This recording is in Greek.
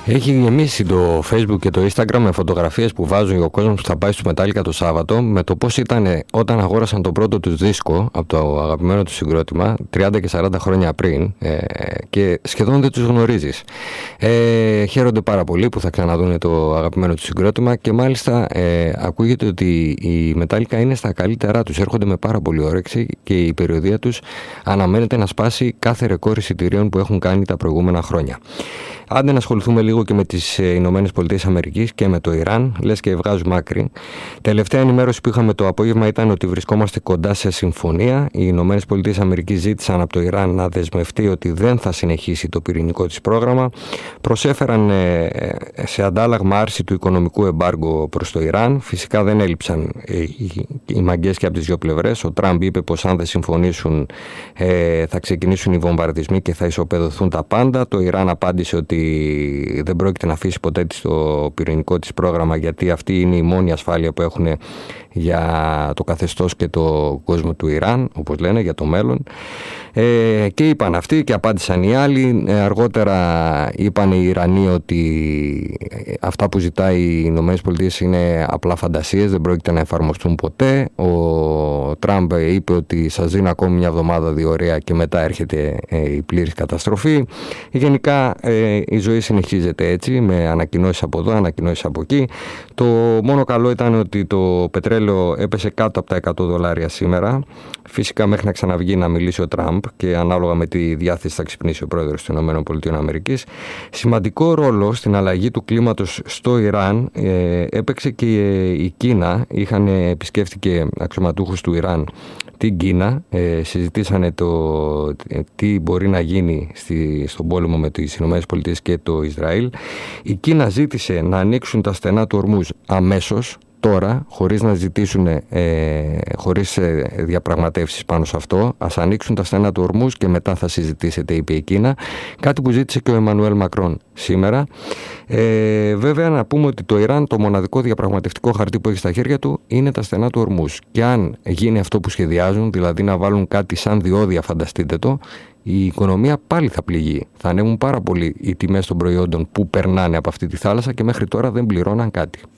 Έχει γεμίσει το Facebook και το Instagram με φωτογραφίες που βάζουν ο κόσμος που θα πάει στο Metallica το Σάββατο με το πώς ήταν όταν αγόρασαν το πρώτο τους δίσκο από το αγαπημένο του συγκρότημα 30 και 40 χρόνια πριν και σχεδόν δεν τους γνωρίζεις. Χαίρονται πάρα πολύ που θα ξαναδούν το αγαπημένο του συγκρότημα και μάλιστα ακούγεται ότι η Metallica είναι στα καλύτερά τους, έρχονται με πάρα πολύ όρεξη και η περιοδεία τους αναμένεται να σπάσει κάθε ρεκόρ εισιτηρίων που έχουν κάνει τα προηγούμενα χρόνια. Άντε να ασχοληθούμε λίγο και με τις Ηνωμένες Πολιτείες Αμερικής και με το Ιράν, λες και βγάζουμε άκρη. Τελευταία ενημέρωση που είχαμε το απόγευμα ήταν ότι βρισκόμαστε κοντά σε συμφωνία. Οι Ηνωμένες Πολιτείες Αμερικής ζήτησαν από το Ιράν να δεσμευτεί ότι δεν θα συνεχίσει το πυρηνικό της πρόγραμμα. Προσέφεραν σε αντάλλαγμα άρση του οικονομικού εμπάργκο προς το Ιράν. Φυσικά δεν έλειψαν οι μαγκές και από τις δύο πλευρές. Ο Τραμπ είπε πως αν δεν συμφωνήσουν θα ξεκινήσουν οι βομβαρδισμοί και θα ισοπεδωθούν τα πάντα. Το Ιράν απάντησε ότι δεν πρόκειται να αφήσει ποτέ το πυρηνικό της πρόγραμμα γιατί αυτή είναι η μόνη ασφάλεια που έχουν για το καθεστώς και το κόσμο του Ιράν, όπως λένε, για το μέλλον. Και είπαν αυτοί και απάντησαν οι άλλοι. Αργότερα είπαν οι Ιρανοί ότι αυτά που ζητάει οι Ηνωμένες Πολιτείες είναι απλά φαντασίες, δεν πρόκειται να εφαρμοστούν ποτέ. Ο Τραμπ είπε ότι σας δίνω ακόμη μια εβδομάδα διορία και μετά έρχεται η πλήρης καταστροφή. Γενικά η ζωή συνεχίζεται έτσι, με ανακοινώσεις από εδώ, ανακοινώσεις από εκεί. Το μόνο καλό ήταν ότι το πετρέλαιο έπεσε κάτω από τα $100 σήμερα. Φυσικά μέχρι να ξαναβγεί να μιλήσει ο Τραμπ και ανάλογα με τη διάθεση θα ξυπνήσει ο πρόεδρος των ΗΠΑ. Σημαντικό ρόλο στην αλλαγή του κλίματος στο Ιράν έπαιξε και η Κίνα. Επισκέφτηκε αξιωματούχους του Ιράν την Κίνα, συζητήσανε το τι μπορεί να γίνει στον πόλεμο με τις ΗΠΑ και το Ισραήλ. Η Κίνα ζήτησε να ανοίξουν τα στενά του Ορμούζ αμέσως, τώρα, χωρίς να ζητήσουν, χωρίς διαπραγματεύσεις πάνω σε αυτό. Ας ανοίξουν τα στενά του Ορμούζ και μετά θα συζητήσετε, είπε η Κίνα. Κάτι που ζήτησε και ο Εμμανουέλ Μακρόν σήμερα. Βέβαια, να πούμε ότι το Ιράν, το μοναδικό διαπραγματευτικό χαρτί που έχει στα χέρια του είναι τα στενά του Ορμούζ. Και αν γίνει αυτό που σχεδιάζουν, δηλαδή να βάλουν κάτι σαν διόδια, φανταστείτε το, η οικονομία πάλι θα πληγεί. Θα ανέβουν πάρα πολύ οι τιμές των προϊόντων που περνάνε από αυτή τη θάλασσα και μέχρι τώρα δεν πληρώναν κάτι.